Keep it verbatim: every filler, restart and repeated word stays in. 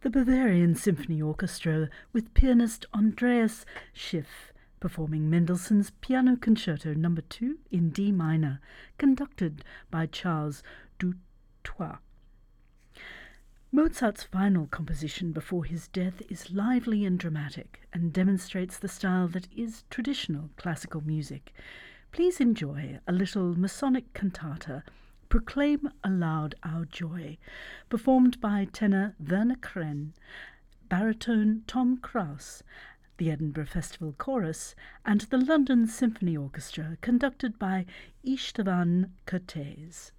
the Bavarian Symphony Orchestra with pianist Andreas Schiff performing Mendelssohn's Piano Concerto number two in D minor, conducted by Charles Dutoit. Mozart's final composition before his death is lively and dramatic and demonstrates the style that is traditional classical music. Please enjoy a little Masonic cantata, Proclaim Aloud Our Joy, performed by tenor Werner Krenn, baritone Tom Krauss, the Edinburgh Festival Chorus, and the London Symphony Orchestra, conducted by Istvan Kertész.